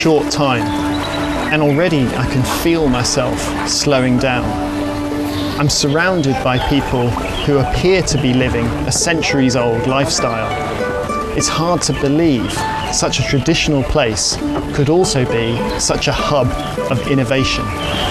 short time, and already I can feel myself slowing down. I'm surrounded by people who appear to be living a centuries-old lifestyle. It's hard to believe such a traditional place could also be such a hub of innovation.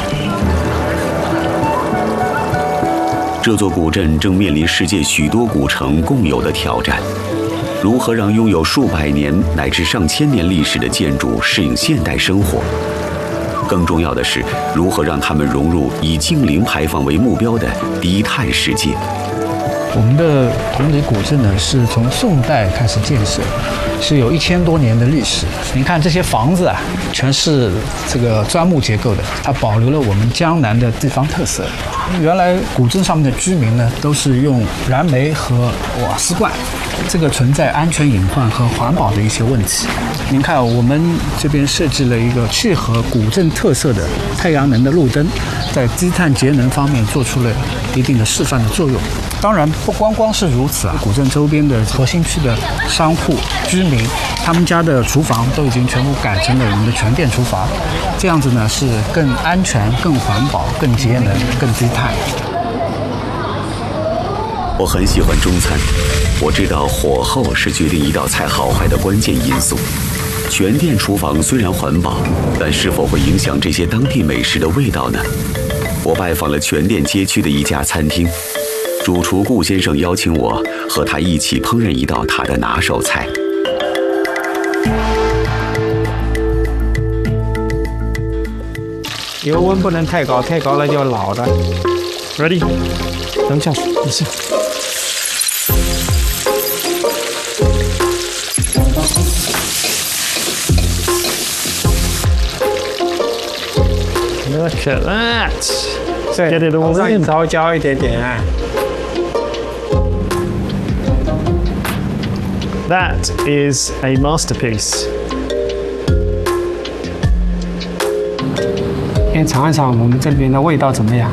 这座古镇正面临世界许多古城共有的挑战：如何让拥有数百年乃至上千年历史的建筑适应现代生活？更重要的是，如何让它们融入以净零排放为目标的低碳世界？ 我们的同里古镇呢，是从宋代开始建设，是有1000多年的历史。您看这些房子啊，全是这个砖木结构的，它保留了我们江南的地方特色。原来古镇上面的居民呢，都是用燃煤和瓦斯罐，这个存在安全隐患和环保的一些问题。您看，我们这边设计了一个契合古镇特色的太阳能的路灯，在低碳节能方面做出了一定的示范的作用。当然，不光光是如此啊，古镇周边的核心区的商户、居民，他们家的厨房都已经全部改成了我们的全电厨房，这样子呢是更安全、更环保、更节能、更低碳。 我很喜欢中餐，我知道火候是决定一道菜好坏的关键因素。全电厨房虽然环保，但是否会影响这些当地美食的味道呢？我拜访了全电街区的一家餐厅，主厨顾先生邀请我和他一起烹饪一道他的拿手菜。 油温不能太高，太高了就老的。 Ready? 等一下，你是。 Look at that. 对 Get it all 让 in. 你稍焦一点点啊。 That is a masterpiece. 先尝一尝我们这边的味道怎么样？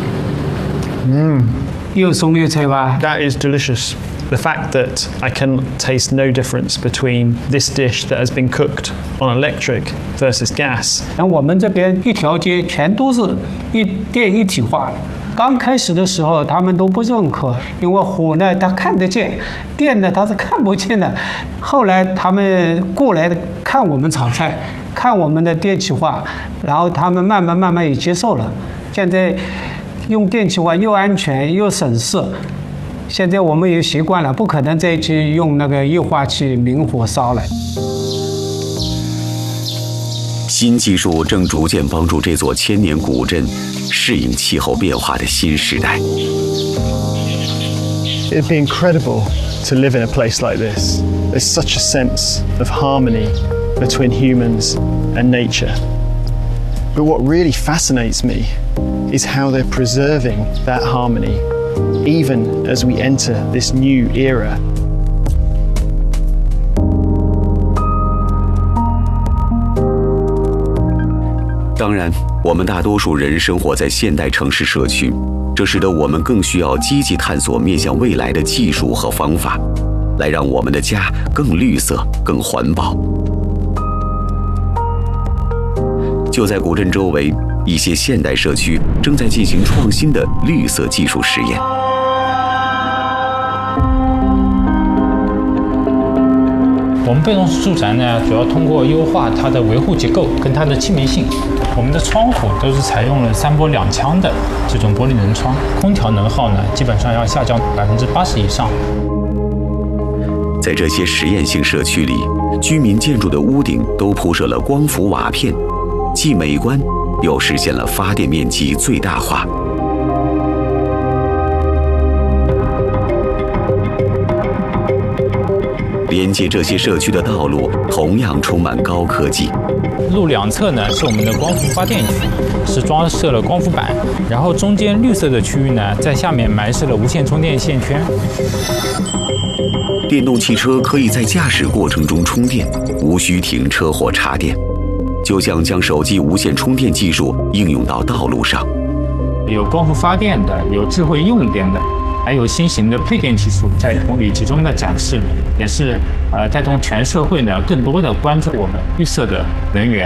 又松又脆吧？ That is delicious. The fact that I can taste no difference between this dish that has been cooked on electric versus gas. 然后我们这边一条街全都是电一体化。刚开始的时候他们都不认可，因为火呢它看得见，电呢它是看不见的。后来他们过来看我们炒菜，看我们的电气化，然后他们慢慢也接受了。现在用电气化又安全又省事。现在我们也习惯了，不可能再去用那个液化气明火烧了。 新技术正逐渐帮助这座1000年古镇适应气候变化的新时代。 It'd be incredible to live in a place like this. There's such a sense of harmony between humans and nature. But what really fascinates me is how they're preserving that harmony, even as we enter this new era. 当然，我们大多数人生活在现代城市社区，这使得我们更需要积极探索面向未来的技术和方法，来让我们的家更绿色、更环保。就在古镇周围，一些现代社区正在进行创新的绿色技术实验。 我们被动式住宅呢，主要通过优化它的维护结构跟它的气密性。我们的窗户都是采用了3波2腔的这种玻璃能窗，空调能耗呢基本上要下降80%以上。 在这些实验性社区里，居民建筑的屋顶都铺设了光伏瓦片，既美观又实现了发电面积最大化。连接这些社区的道路同样充满高科技。 路两侧呢是我们的光伏发电区，是装设了光伏板，然后中间绿色的区域呢，在下面埋设了无线充电线圈。 电动汽车可以在驾驶过程中充电，无需停车或插电，就像将手机无线充电技术应用到道路上。 有光伏发电的，有智慧用电的。 还有新型的配电技术在同里集中的展示，也是带动全社会呢更多的关注我们绿色的能源。